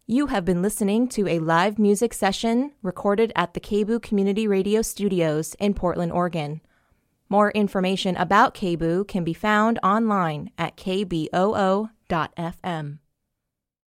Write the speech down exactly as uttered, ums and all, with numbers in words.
You have been listening to a live music session recorded at the K B O O Community Radio Studios in Portland, Oregon. More information about K B O O can be found online at k b o o dot f m.